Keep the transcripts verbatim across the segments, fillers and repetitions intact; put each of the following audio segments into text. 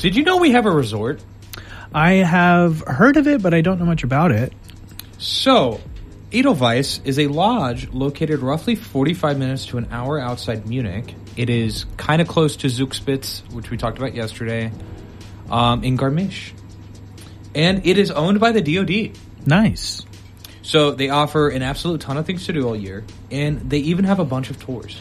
Did you know we have a resort? I have heard of it, but I don't know much about it. So, Edelweiss is a lodge located roughly forty-five minutes to an hour outside Munich. It is kind of close to Zugspitze, which we talked about yesterday, um, in Garmisch. And it is owned by the D O D. Nice. So they offer an absolute ton of things to do all year, and they even have a bunch of tours.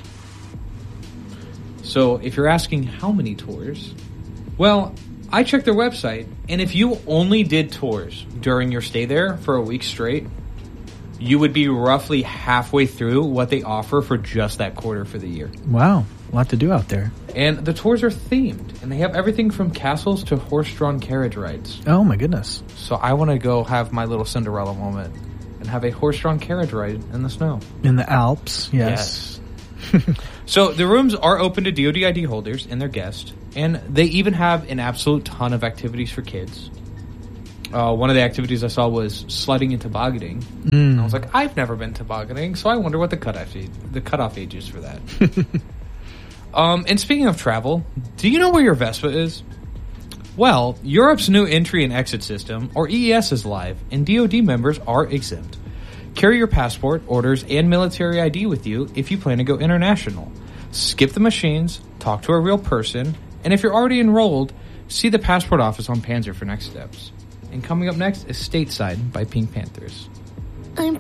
So if you're asking how many tours, well, I checked their website, and if you only did tours during your stay there for a week straight, you would be roughly halfway through what they offer for just that quarter for the year. Wow. A lot to do out there. And the tours are themed, and they have everything from castles to horse-drawn carriage rides. Oh, my goodness. So I want to go have my little Cinderella moment and have a horse-drawn carriage ride in the snow. In the Alps, yes. Yes. So the rooms are open to D O D I D holders and their guests, and they even have an absolute ton of activities for kids. Uh, one of the activities I saw was sledding and tobogganing. Mm. And I was like, I've never been tobogganing, so I wonder what the cutoff age, the cutoff age is for that. um, and speaking of travel, do you know where your Vespa is? Well, Europe's new entry and exit system, or E E S, is live, and D O D members are exempt. Carry your passport, orders, and military I D with you if you plan to go international. Skip the machines, talk to a real person, and if you're already enrolled, see the passport office on Panzer for next steps. And coming up next is Stateside by Pink Panthers.